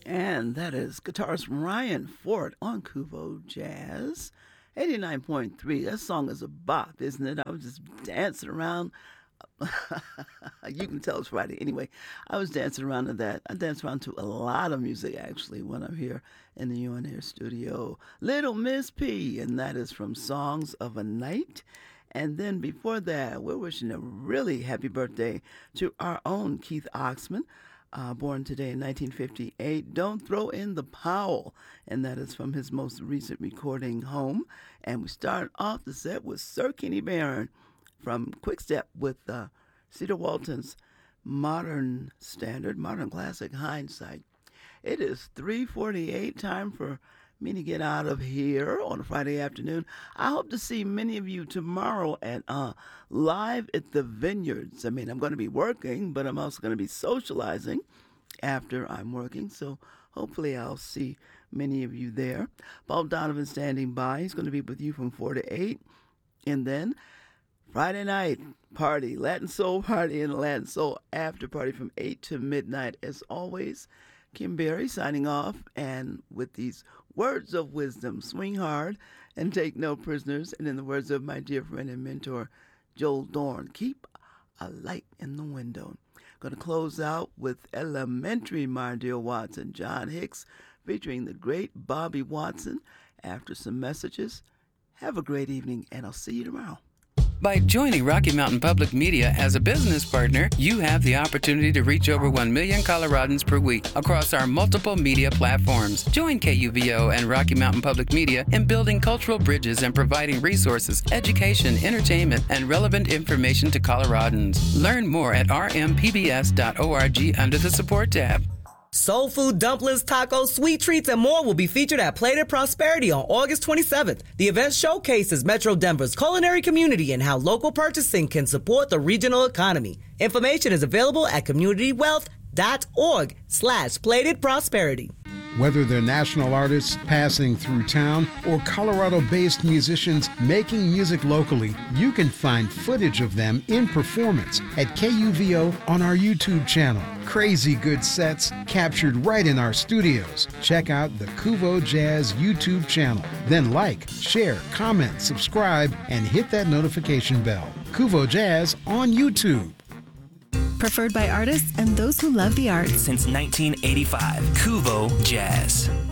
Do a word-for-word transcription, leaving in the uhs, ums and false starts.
And that is guitarist Ryan Ford on Kuvo Jazz. eighty-nine point three. That song is a bop, isn't it? I was just dancing around. You can tell it's Friday. Anyway, I was dancing around to that. I dance around to a lot of music, actually, when I'm here in the U N Air studio. Little Miss P, and that is from Songs of a Night. And then before that, we're wishing a really happy birthday to our own Keith Oxman. Uh, born today in nineteen fifty-eight, Don't Throw in the Powell, and that is from his most recent recording, Home. And we start off the set with Sir Kenny Barron from Quickstep with uh, Cedar Walton's modern standard, modern classic, Hindsight. It is three forty-eight, time for me to get out of here on a Friday afternoon. I hope to see many of you tomorrow at uh, Live at the Vineyards. I mean, I'm going to be working, but I'm also going to be socializing after I'm working. So hopefully I'll see many of you there. Bob Donovan standing by. He's going to be with you from four to eight. And then Friday night party, Latin Soul party and Latin Soul after party from eight to midnight. As always, Kim Berry signing off, and with these words of wisdom: swing hard and take no prisoners. And in the words of my dear friend and mentor, Joel Dorn, keep a light in the window. Going to close out with Elementary, my dear Watson, John Hicks, featuring the great Bobby Watson. After some messages, have a great evening, and I'll see you tomorrow. By joining Rocky Mountain Public Media as a business partner, you have the opportunity to reach over one million Coloradans per week across our multiple media platforms. Join K U V O and Rocky Mountain Public Media in building cultural bridges and providing resources, education, entertainment, and relevant information to Coloradans. Learn more at r m p b s dot org under the Support tab. Soul food, dumplings, tacos, sweet treats, and more will be featured at Plated Prosperity on August twenty-seventh. The event showcases Metro Denver's culinary community and how local purchasing can support the regional economy. Information is available at communitywealth.org slash Plated Prosperity. Whether they're national artists passing through town or Colorado-based musicians making music locally, you can find footage of them in performance at K U V O on our YouTube channel. Crazy good sets captured right in our studios. Check out the Kuvo Jazz YouTube channel. Then like, share, comment, subscribe, and hit that notification bell. Kuvo Jazz on YouTube. Preferred by artists and those who love the arts. Since nineteen eighty-five, Kuvo Jazz.